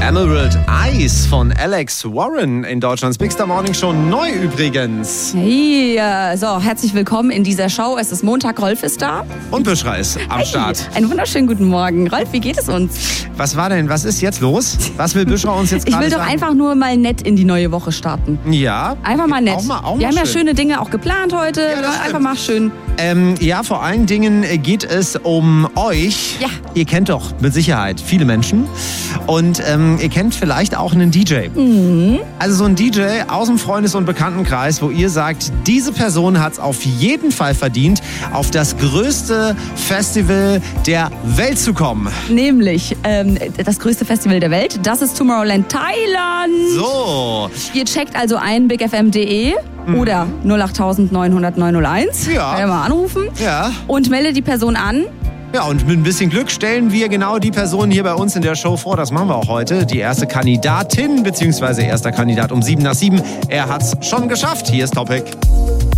Emerald Eyes von Alex Warren in Deutschlands Big Star Morning Show. Neu übrigens. Hey, so, herzlich willkommen in dieser Show. Es ist Montag, Rolf ist da. Und Büschra ist am Start. Einen wunderschönen guten Morgen. Rolf, wie geht es uns? Was war denn? Was ist jetzt los? Was will Büschra uns jetzt Ich gerade will doch sagen? einfach nur mal nett in die neue Woche starten. Ja. Einfach mal nett. Auch mal Wir haben ja schön. schöne Dinge auch geplant heute. Ja, das Einfach stimmt. mal schön. Ja, vor allen Dingen geht es um euch. Ja. Ihr kennt doch mit Sicherheit viele Menschen. Und ihr kennt vielleicht auch einen DJ. Also so ein DJ aus dem Freundes- und Bekanntenkreis, wo ihr sagt, diese Person hat es auf jeden Fall verdient, auf das größte Festival der Welt zu kommen. Nämlich das größte Festival der Welt. Das ist Tomorrowland Thailand. So. Ihr checkt also ein bigfm.de oder 08900 901. Ja. Kann ja mal anrufen. Ja. Und meldet die Person an. Ja, und mit ein bisschen Glück stellen wir genau die Person hier bei uns in der Show vor. Das machen wir auch heute. Die erste Kandidatin, beziehungsweise erster Kandidat um 7 nach 7. Er hat's schon geschafft. Hier ist Topic.